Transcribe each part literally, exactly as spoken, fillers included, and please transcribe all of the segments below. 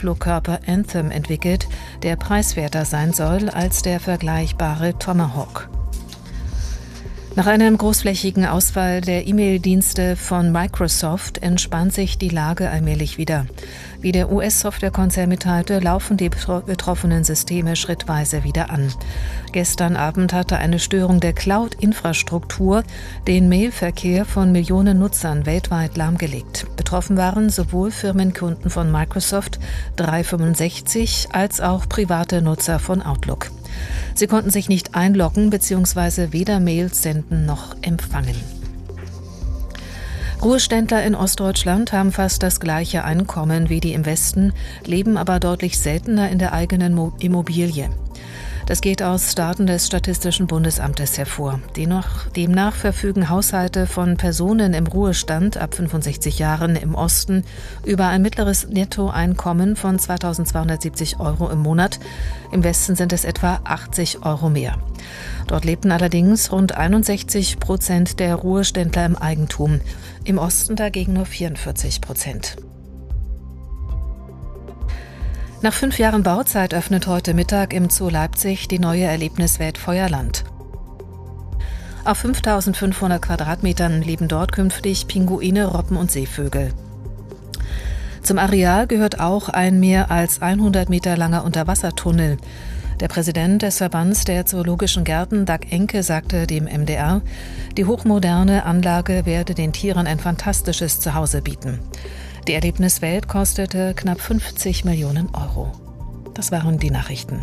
Marschflugkörper Anthem entwickelt, der preiswerter sein soll als der vergleichbare Tomahawk. Nach einem großflächigen Ausfall der E-Mail-Dienste von Microsoft entspannt sich die Lage allmählich wieder. Wie der U S-Softwarekonzern mitteilte, laufen die betroffenen Systeme schrittweise wieder an. Gestern Abend hatte eine Störung der Cloud-Infrastruktur den Mailverkehr von Millionen Nutzern weltweit lahmgelegt. Betroffen waren sowohl Firmenkunden von Microsoft dreihundertfünfundsechzig als auch private Nutzer von Outlook. Sie konnten sich nicht einloggen bzw. weder Mails senden noch empfangen. Ruheständler in Ostdeutschland haben fast das gleiche Einkommen wie die im Westen, leben aber deutlich seltener in der eigenen Mo- Immobilie. Das geht aus Daten des Statistischen Bundesamtes hervor. Demnach, demnach verfügen Haushalte von Personen im Ruhestand ab fünfundsechzig Jahren im Osten über ein mittleres Nettoeinkommen von zweitausendzweihundertsiebzig Euro im Monat. Im Westen sind es etwa achtzig Euro mehr. Dort lebten allerdings rund einundsechzig Prozent der Ruheständler im Eigentum. Im Osten dagegen nur vierundvierzig Prozent. Nach fünf Jahren Bauzeit öffnet heute Mittag im Zoo Leipzig die neue Erlebniswelt Feuerland. Auf fünftausendfünfhundert Quadratmetern leben dort künftig Pinguine, Robben und Seevögel. Zum Areal gehört auch ein mehr als hundert Meter langer Unterwassertunnel. Der Präsident des Verbands der Zoologischen Gärten, Dag Enke, sagte dem M D R, die hochmoderne Anlage werde den Tieren ein fantastisches Zuhause bieten. Die Erlebniswelt kostete knapp fünfzig Millionen Euro. Das waren die Nachrichten.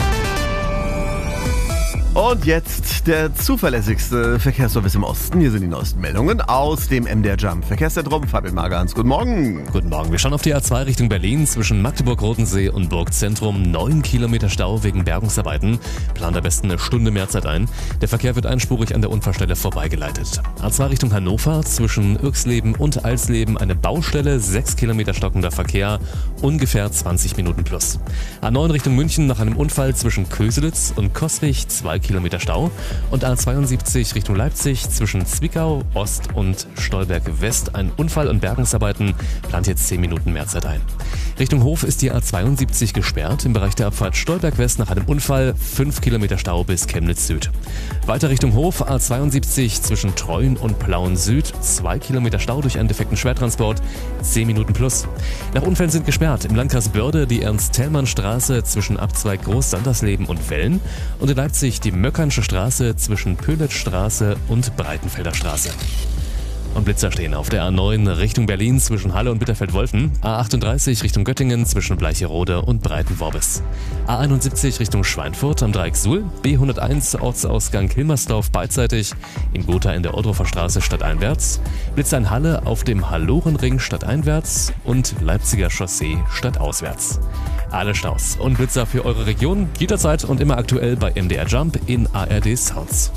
Und jetzt der zuverlässigste Verkehrsservice im Osten. Hier sind die neuesten Meldungen aus dem M D R Jump Verkehrszentrum. Fabian Magerhans, guten Morgen. Guten Morgen. Wir schauen auf die A zwei Richtung Berlin zwischen Magdeburg-Rodensee und Burgzentrum. Neun Kilometer Stau wegen Bergungsarbeiten. Plant am besten eine Stunde mehr Zeit ein. Der Verkehr wird einspurig an der Unfallstelle vorbeigeleitet. A zwei Richtung Hannover zwischen Irxleben und Alsleben eine Baustelle. Sechs Kilometer stockender Verkehr. Ungefähr zwanzig Minuten plus. A neun Richtung München nach einem Unfall zwischen Köselitz und Coswig. Zwei Kilometer Stau. Und A zweiundsiebzig Richtung Leipzig zwischen Zwickau Ost und Stolberg West ein Unfall und Bergungsarbeiten, plant jetzt zehn Minuten mehr Zeit ein. Richtung Hof ist die A zweiundsiebzig gesperrt, im Bereich der Abfahrt Stolberg West nach einem Unfall, fünf Kilometer Stau bis Chemnitz Süd. Weiter Richtung Hof, A zweiundsiebzig zwischen Treuen und Plauen Süd, zwei Kilometer Stau durch einen defekten Schwertransport, zehn Minuten plus. Nach Unfällen sind gesperrt im Landkreis Börde die Ernst-Thälmann-Straße zwischen Abzweig Groß-Sandersleben und Wellen und in Leipzig die Möckernsche Straße zwischen Pöhlitzstraße und Breitenfelder Straße. Und Blitzer stehen auf der A neun Richtung Berlin zwischen Halle und Bitterfeld-Wolfen, A achtunddreißig Richtung Göttingen zwischen Bleicherode und Breitenworbis, A einundsiebzig Richtung Schweinfurt am Dreieck Suhl, B hunderteins Ortsausgang Hilmersdorf beidseitig, in Gotha in der Ordorfer Straße stadteinwärts, Blitzer in Halle auf dem Hallorenring stadteinwärts und Leipziger Chaussee stadtauswärts. Alle Staus und Blitzer für eure Region jederzeit und immer aktuell bei M D R Jump in A R D Sounds.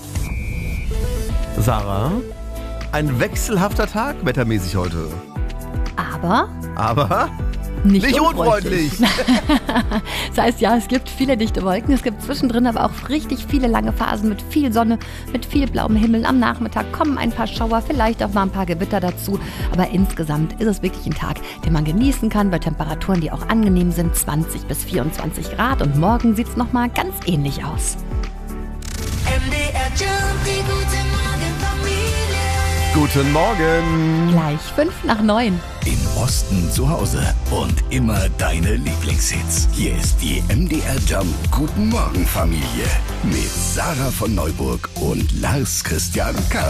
Sarah, ein wechselhafter Tag wettermäßig heute. Aber Aber nicht, nicht unfreundlich. Das heißt, ja, es gibt viele dichte Wolken, es gibt zwischendrin aber auch richtig viele lange Phasen mit viel Sonne, mit viel blauem Himmel. Am Nachmittag kommen ein paar Schauer, vielleicht auch mal ein paar Gewitter dazu. Aber insgesamt ist es wirklich ein Tag, den man genießen kann, bei Temperaturen, die auch angenehm sind, zwanzig bis vierundzwanzig Grad. Und morgen sieht es nochmal ganz ähnlich aus. M D R Jump, die gute Morgenfamilie. Guten Morgen. Gleich fünf nach neun. Im Osten zu Hause und immer deine Lieblingshits. Hier ist die M D R Jump Guten Morgen Familie mit Sarah von Neuburg und Lars Christian K.